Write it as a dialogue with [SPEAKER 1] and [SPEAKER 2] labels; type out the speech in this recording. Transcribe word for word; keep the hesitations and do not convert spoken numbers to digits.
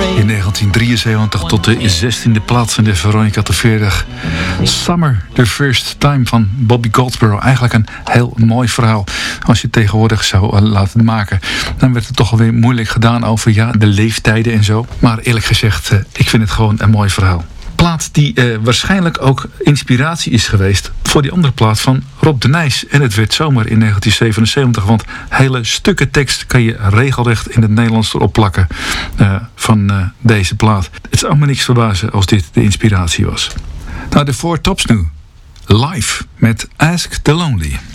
[SPEAKER 1] In negentien drieënzeventig tot de zestiende plaats in de Veronica Top veertig. Summer, the First Time van Bobby Goldsboro. Eigenlijk een heel mooi verhaal. Als je het tegenwoordig zou laten maken, dan werd het toch alweer moeilijk gedaan over ja, de leeftijden en zo. Maar eerlijk gezegd, ik vind het gewoon een mooi verhaal. Plaat die eh, waarschijnlijk ook inspiratie is geweest voor die andere plaat van Rob de Nijs. En het werd zomer in negentien zevenenzeventig, want hele stukken tekst kan je regelrecht in het Nederlands erop plakken uh, van uh, deze plaat. Het zou me niks verbazen als dit de inspiratie was. Nou, de Four Tops nu. Live met Ask the Lonely.